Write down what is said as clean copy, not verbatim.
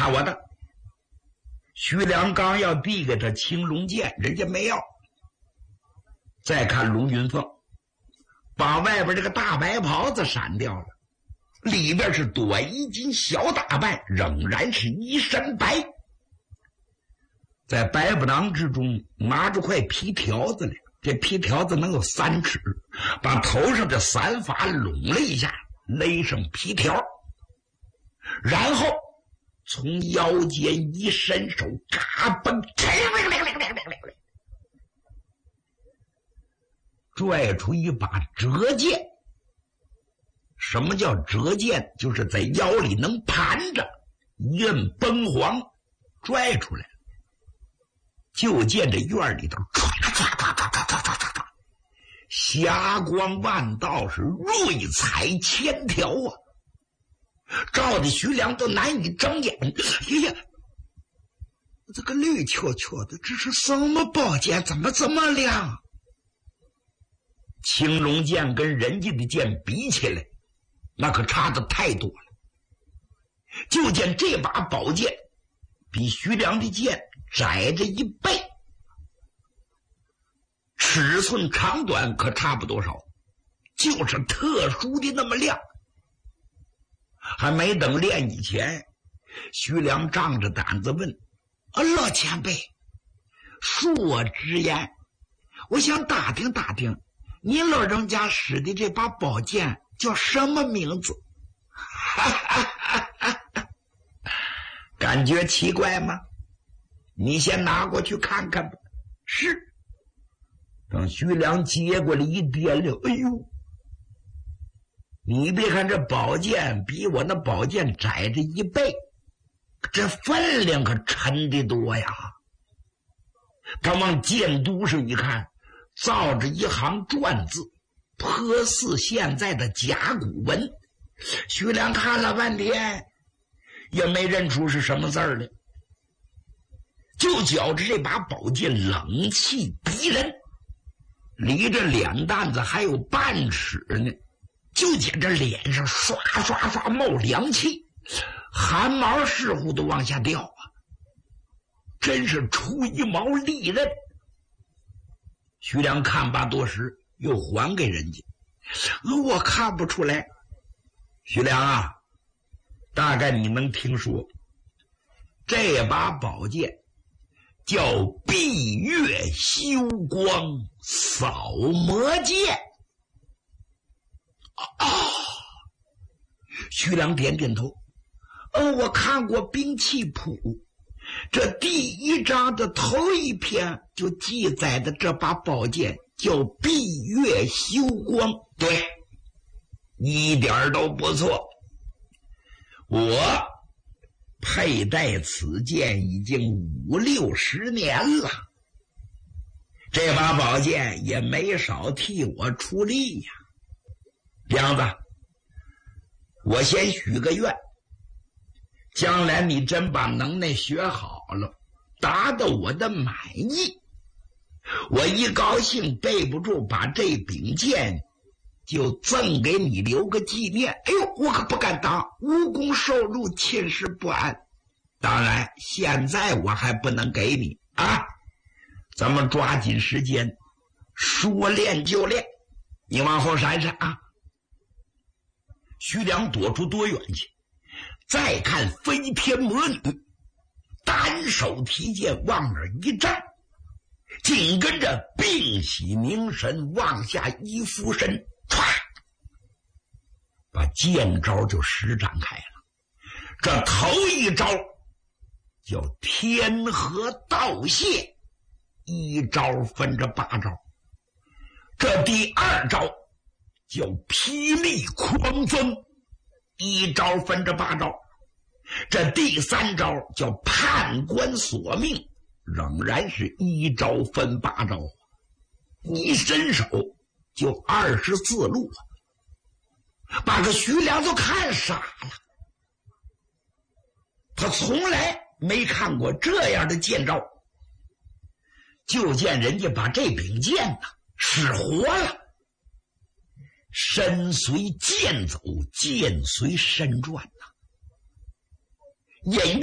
拿我的。徐良刚要递给他青龙剑，人家没要。再看龙云凤，把外边这个大白袍子闪掉了，里边是短衣襟小打扮，仍然是一身白。在白布囊之中拿着块皮条子来，这皮条子能有3尺，把头上的散发拢了一下，勒上皮条，然后从腰间一伸手，嘎嘣，拽出一把折剑。什么叫折剑？就是在腰里能盘着，一摁崩簧，拽出来。就见这院里头唰唰唰唰唰唰唰唰，霞光万道，是瑞彩千条啊，照的徐良都难以睁眼。哎呀，这个绿球球的，这是什么宝剑？怎么这么亮？青龙剑跟人家的剑比起来，那可差的太多了。就见这把宝剑比徐良的剑窄着1倍，尺寸长短可差不多少，就是特殊的那么亮。还没等练以前，徐良仗着胆子问：老前辈，恕我直言，我想打听打听，您老人家使的这把宝剑叫什么名字？感觉奇怪吗？你先拿过去看看吧。是。等徐良接过来一掂量，哎呦，你别看这宝剑比我那宝剑窄着1倍，这分量可沉得多呀。他往剑肚上一看，造着一行篆字，颇似现在的甲骨文。徐良看了半天也没认出是什么字儿来，就觉着这把宝剑冷气逼人，离着脸蛋子还有半尺呢，就见这脸上刷刷刷冒凉气，汗毛似乎都往下掉啊，真是出一毛利刃。徐良看罢多时，又还给人家。我看不出来。徐良啊，大概你能听说，这把宝剑叫闭月休光扫魔剑。徐良点点头。我看过兵器谱，这第1章的头1篇就记载的这把宝剑叫闭月休光。对，一点都不错。我佩戴此剑已经50、60年了，这把宝剑也没少替我出力呀。梁子，我先许个愿，将来你真把能耐学好了，达到我的满意，我一高兴背不住，把这柄剑就赠给你，留个纪念。哎呦，我可不敢当，无功受禄，寝食不安。当然现在我还不能给你啊，咱们抓紧时间，说练就练。你往后闪闪啊。徐良躲出多远去？再看飞天魔女单手提剑往那儿一站，紧跟着屏息凝神往下一俯身，唰，把剑招就施展开了。这头1招叫天河道谢，1招分着8招。这第2招叫霹雳狂风，1招分着8招。这第3招叫判官索命，仍然是1招分8招。一伸手就24路啊，把个徐良都看傻了。他从来没看过这样的剑招，就见人家把这柄剑呢使活了，身随剑走，剑随身转呐。